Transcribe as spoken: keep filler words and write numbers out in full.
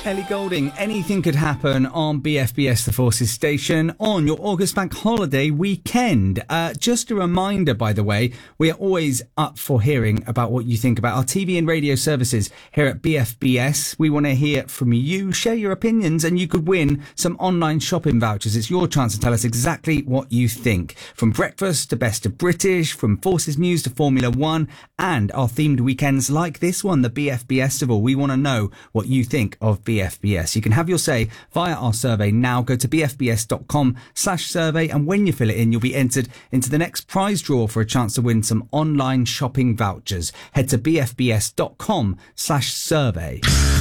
Ellie Goulding, anything could happen on B F B S The Forces station on your August bank holiday weekend. Uh, just a reminder, by the way, we are always up for hearing about what you think about our T V and radio services here at B F B S. We want to hear from you, share your opinions, and you could win some online shopping vouchers. It's your chance to tell us exactly what you think. From breakfast to best of British, from Forces News to Formula One, and our themed weekends like this one, the B F B S Festival. We want to know what you think of B F B S. You can have your say via our survey now. Go to b f b s dot com slash survey, and when you fill it in, you'll be entered into the next prize draw for a chance to win some online shopping vouchers. Head to b f b s dot com slash survey.